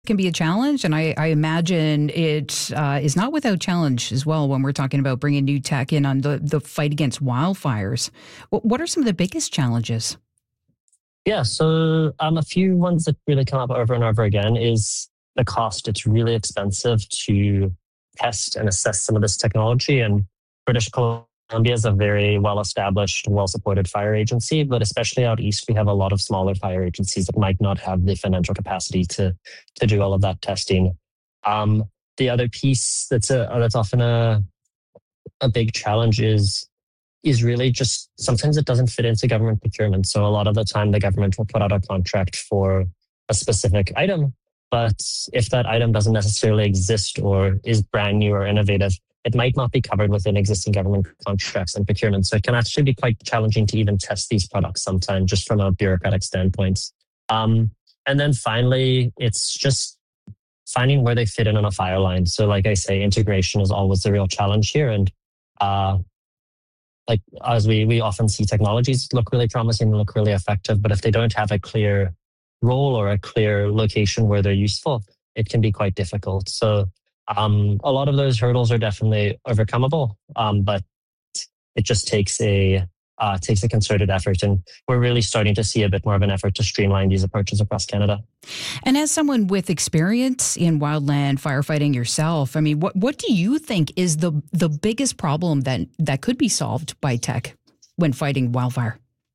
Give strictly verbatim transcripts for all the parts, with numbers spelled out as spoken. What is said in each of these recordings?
can be a challenge, and I, I imagine it uh, is not without challenge as well when we're talking about bringing new tech in on the, the fight against wildfires. What, what are some of the biggest challenges? Yeah, so um, a few ones that really come up over and over again is the cost. It's really expensive to test and assess some of this technology, and British Columbia is a very well-established, well-supported fire agency, but especially out east, we have a lot of smaller fire agencies that might not have the financial capacity to to do all of that testing. Um, the other piece that's a that's often a a big challenge is is really just sometimes it doesn't fit into government procurement. So a lot of the time, the government will put out a contract for a specific item, but if that item doesn't necessarily exist or is brand new or innovative, it might not be covered within existing government contracts and procurement. So it can actually be quite challenging to even test these products sometimes, just from a bureaucratic standpoint. Um, and then finally, it's just finding where they fit in on a fire line. So like I say, integration is always the real challenge here. And uh, like as we, we often see technologies look really promising and look really effective, but if they don't have a clear role or a clear location where they're useful, it can be quite difficult. So Um, a lot of those hurdles are definitely overcomable, um, but it just takes a uh, takes a concerted effort, and we're really starting to see a bit more of an effort to streamline these approaches across Canada. And as someone with experience in wildland firefighting yourself, I mean, what what do you think is the the biggest problem that that could be solved by tech when fighting wildfire?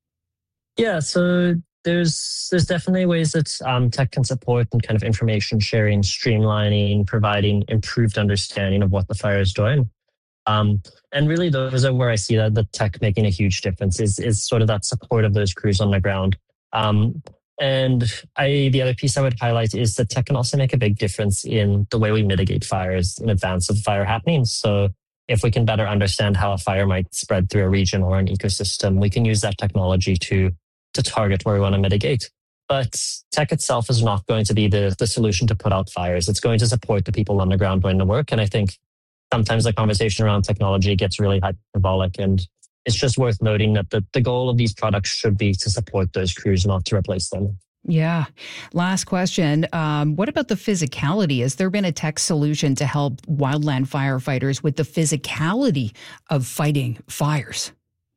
Yeah, so There's there's definitely ways that um, tech can support and kind of information sharing, streamlining, providing improved understanding of what the fire is doing. Um, and really, those are where I see that the tech making a huge difference is is sort of that support of those crews on the ground. Um, and I the other piece I would highlight is that tech can also make a big difference in the way we mitigate fires in advance of the fire happening. So if we can better understand how a fire might spread through a region or an ecosystem, we can use that technology to to target where we want to mitigate. But tech itself is not going to be the, the solution to put out fires. It's going to support the people on the ground doing the work. And I think sometimes the conversation around technology gets really hyperbolic, and it's just worth noting that the, the goal of these products should be to support those crews, not to replace them. Yeah. Last question. Um, what about the physicality? Has there been a tech solution to help wildland firefighters with the physicality of fighting fires?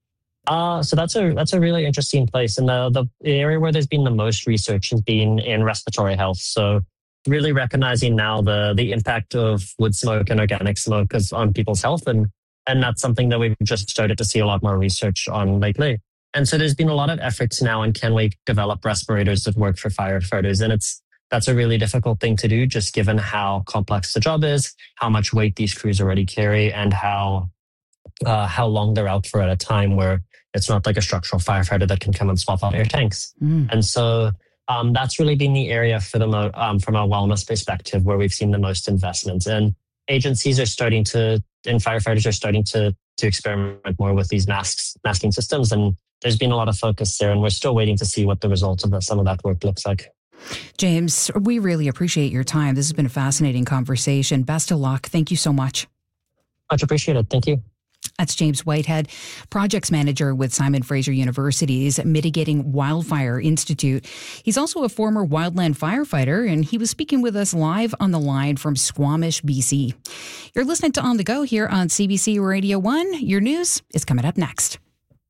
Uh, so that's a that's a really interesting place. And the, the area where there's been the most research has been in respiratory health. So really recognizing now the the impact of wood smoke and organic smoke is on people's health. And, and that's something that we've just started to see a lot more research on lately. And so there's been a lot of efforts now in can we develop respirators that work for firefighters. And it's that's a really difficult thing to do, just given how complex the job is, how much weight these crews already carry, and how uh, how long they're out for at a time, where it's not like a structural firefighter that can come and swap out your tanks. Mm. And so um, that's really been the area for the mo- um, from a wellness perspective where we've seen the most investment. And agencies are starting to, and firefighters are starting to to experiment more with these masks, masking systems. And there's been a lot of focus there, and we're still waiting to see what the results of the, some of that work looks like. James, we really appreciate your time. This has been a fascinating conversation. Best of luck. Thank you so much. Much appreciated. Thank you. That's James Whitehead, Projects Manager with Simon Fraser University's Mitigating Wildfire Institute. He's also a former wildland firefighter, and he was speaking with us live on the line from Squamish, B C. You're listening to On the Go here on C B C Radio one. Your news is coming up next.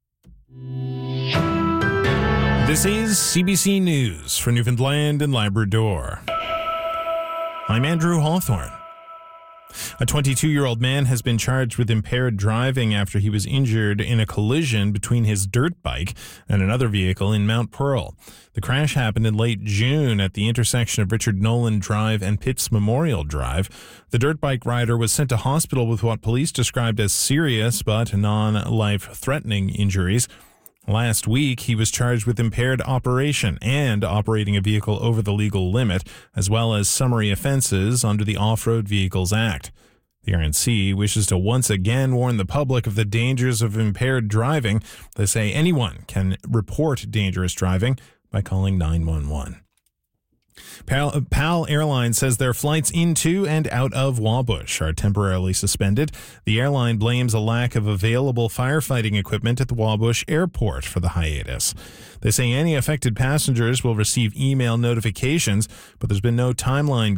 This is C B C News for Newfoundland and Labrador. I'm Andrew Hawthorne. A twenty-two-year-old man has been charged with impaired driving after he was injured in a collision between his dirt bike and another vehicle in Mount Pearl. The crash happened in late June at the intersection of Richard Nolan Drive and Pitts Memorial Drive. The dirt bike rider was sent to hospital with what police described as serious but non-life-threatening injuries. Last week, he was charged with impaired operation and operating a vehicle over the legal limit, as well as summary offenses under the Off-Road Vehicles Act. The R N C wishes to once again warn the public of the dangers of impaired driving. They say anyone can report dangerous driving by calling nine one one. PAL, PAL Airlines says their flights into and out of Wabush are temporarily suspended. The airline blames a lack of available firefighting equipment at the Wabush airport for the hiatus. They say any affected passengers will receive email notifications, but there's been no timeline